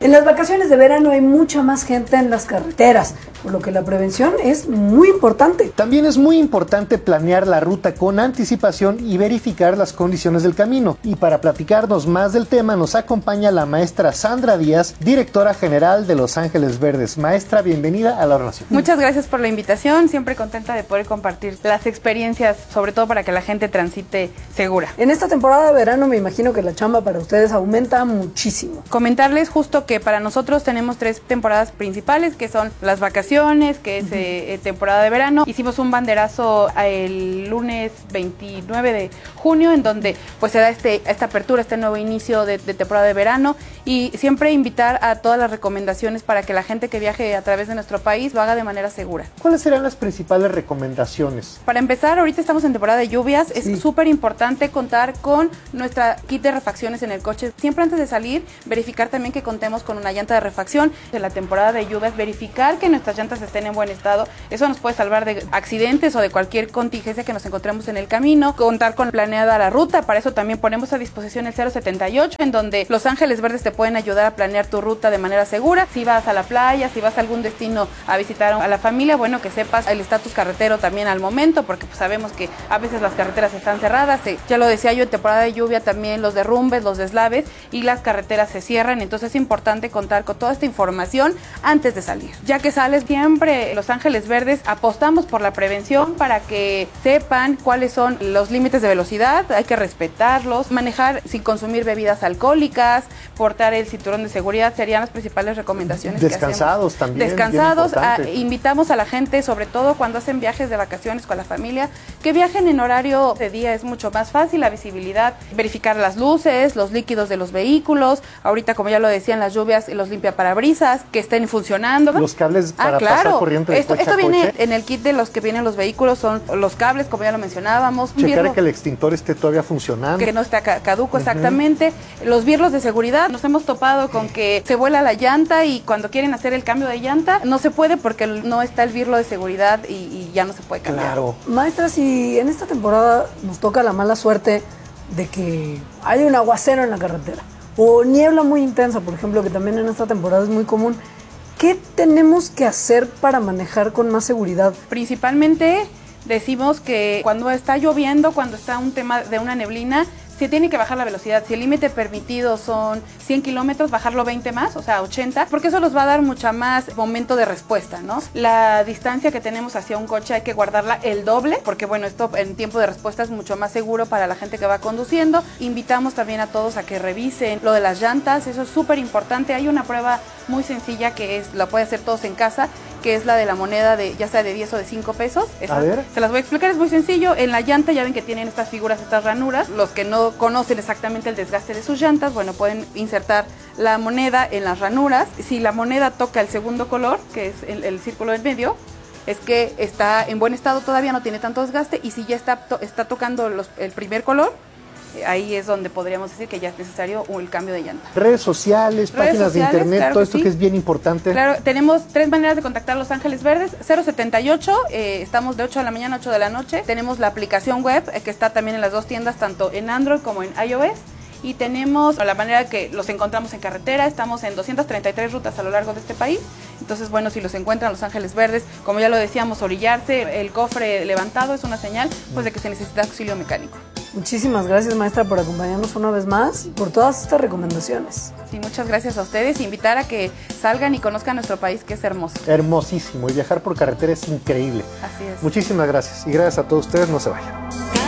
En las vacaciones de verano hay mucha más gente en las carreteras, por lo que la prevención es muy importante. También es muy importante planear la ruta con anticipación y verificar las condiciones del camino. Y para platicarnos más del tema nos acompaña la maestra Sandra Díaz, directora general de Los Ángeles Verdes. Maestra, bienvenida a La Hora Nación. Muchas gracias por la invitación, siempre contenta de poder compartir las experiencias, sobre todo para que la gente transite segura. En esta temporada de verano me imagino que la chamba para ustedes aumenta muchísimo. Comentarles justo que para nosotros tenemos 3 temporadas principales, que son las vacaciones, que es temporada de verano. Hicimos un banderazo el lunes 29 de junio, en donde pues se da esta apertura, este nuevo inicio de temporada de verano, y siempre invitar a todas las recomendaciones para que la gente que viaje a través de nuestro país lo haga de manera segura. ¿Cuáles serán las principales recomendaciones? Para empezar, ahorita estamos en temporada de lluvias, es súper importante contar con nuestra kit de refacciones en el coche. Siempre antes de salir, verificar también que contemos con una llanta de refacción. En la temporada de lluvias, verificar que nuestras llantas estén en buen estado. Eso nos puede salvar de accidentes o de cualquier contingencia que nos encontremos en el camino. Contar con planeada la ruta, para eso también ponemos a disposición el 078, en donde Los Ángeles Verdes te pueden ayudar a planear tu ruta de manera segura. Si vas a la playa, si vas a algún destino a visitar a la familia, bueno, que sepas el estatus carretero también al momento, porque pues sabemos que a veces las carreteras están cerradas. Ya lo decía yo, en temporada de lluvia también los derrumbes, los deslaves y las carreteras se cierran, entonces es importante contar con toda esta información antes de salir. Ya que sales, siempre Los Ángeles Verdes apostamos por la prevención para que sepan cuáles son los límites de velocidad, hay que respetarlos, manejar sin consumir bebidas alcohólicas, portar el cinturón de seguridad, serían las principales recomendaciones. Descansados también. Descansados, invitamos a la gente, sobre todo cuando hacen viajes de vacaciones con la familia, que viajen en horario de día, es mucho más fácil la visibilidad, verificar las luces, los líquidos de los vehículos, ahorita como ya lo decían las lluvias, los limpiaparabrisas que estén funcionando. Los cables para pasar corriente de coche a esto viene coche. En el kit de los que vienen los vehículos, son los cables, como ya lo mencionábamos. Checar que el extintor esté todavía funcionando. Que no esté caduco, exactamente. Los birlos de seguridad, nos hemos topado con que se vuela la llanta y cuando quieren hacer el cambio de llanta, no se puede porque no está el birlo de seguridad y ya no se puede cambiar. Claro. Maestra, si en esta temporada nos toca la mala suerte de que hay un aguacero en la carretera o niebla muy intensa, por ejemplo, que también en esta temporada es muy común, ¿qué tenemos que hacer para manejar con más seguridad? Principalmente decimos que cuando está lloviendo, cuando está un tema de una neblina, se tiene que bajar la velocidad. Si el límite permitido son 100 kilómetros, bajarlo 20 más, o sea 80, porque eso nos va a dar mucha más momento de respuesta, ¿no? La distancia que tenemos hacia un coche hay que guardarla el doble, porque bueno, esto en tiempo de respuesta es mucho más seguro para la gente que va conduciendo. Invitamos también a todos a que revisen lo de las llantas, eso es súper importante. Hay una prueba muy sencilla que la puede hacer todos en casa, que es la de la moneda ya sea de 10 o de 5 pesos. A ver. Se las voy a explicar, es muy sencillo. En la llanta ya ven que tienen estas figuras, estas ranuras. Los que no conocen exactamente el desgaste de sus llantas, bueno, pueden insertar la moneda en las ranuras. Si la moneda toca el segundo color, que es el círculo del medio, es que está en buen estado, todavía no tiene tanto desgaste, y si ya está tocando el primer color, ahí es donde podríamos decir que ya es necesario el cambio de llanta. Redes sociales, páginas de internet, claro todo esto sí. Que es bien importante. Claro, tenemos 3 maneras de contactar a Los Ángeles Verdes. 078, estamos de 8 de la mañana a 8 de la noche. Tenemos la aplicación web, que está también en las 2 tiendas, tanto en Android como en iOS. Y tenemos la manera que los encontramos en carretera, estamos en 233 rutas a lo largo de este país. Entonces, bueno, si los encuentran Los Ángeles Verdes, como ya lo decíamos, orillarse, el cofre levantado es una señal pues de que se necesita auxilio mecánico. Muchísimas gracias, maestra, por acompañarnos una vez más y por todas estas recomendaciones. Sí, muchas gracias a ustedes. Invitar a que salgan y conozcan nuestro país, que es hermoso. Hermosísimo, y viajar por carretera es increíble. Así es. Muchísimas gracias, y gracias a todos ustedes, no se vayan.